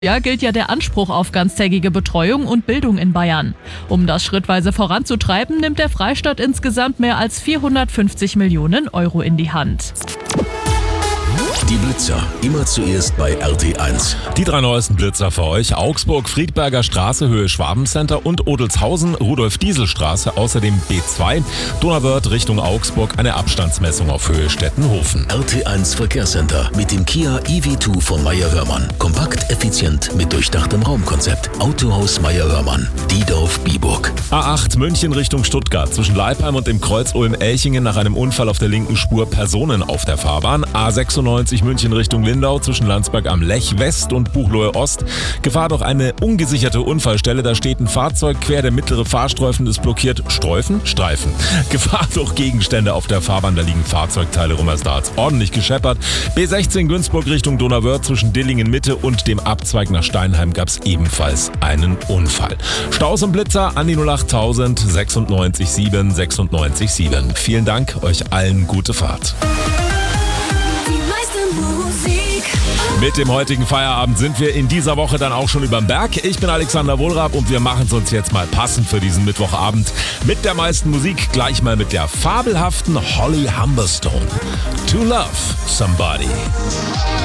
Ja, gilt ja der Anspruch auf ganztägige Betreuung und Bildung in Bayern. Um das schrittweise voranzutreiben, nimmt der Freistaat insgesamt mehr als 450 Millionen Euro in die Hand. Die Blitzer, immer zuerst bei RT1. Die 3 neuesten Blitzer für euch: Augsburg, Friedberger Straße, Höhe Schwabencenter und Odelshausen, Rudolf-Diesel-Straße, außerdem B2, Donauwörth Richtung Augsburg, eine Abstandsmessung auf Höhe Stettenhofen. RT1 Verkehrscenter mit dem Kia EV2 von Meyer-Hörmann. Kompakt, effizient, mit durchdachtem Raumkonzept. Autohaus Meyer-Hörmann, Diedorf-Biburg. A8 München Richtung Stuttgart, zwischen Leipheim und dem Kreuz Ulm-Elchingen nach einem Unfall auf der linken Spur Personen auf der Fahrbahn. A96 München Richtung Lindau, zwischen Landsberg am Lech West und Buchloe Ost. Gefahr durch eine ungesicherte Unfallstelle, da steht ein Fahrzeug quer, der mittlere Fahrstreifen ist blockiert. Streifen? Gefahr durch Gegenstände auf der Fahrbahn, da liegen Fahrzeugteile rum, da hat's ordentlich gescheppert. B16 Günzburg Richtung Donauwörth, zwischen Dillingen Mitte und dem Abzweig nach Steinheim gab's ebenfalls einen Unfall. Staus und Blitzer an die 08000 96 7 96 7. Vielen Dank, euch allen gute Fahrt. Mit dem heutigen Feierabend sind wir in dieser Woche dann auch schon überm Berg. Ich bin Alexander Wohlrab und wir machen es uns jetzt mal passend für diesen Mittwochabend mit der meisten Musik. Gleich mal mit der fabelhaften Holly Humberstone. To Love Somebody.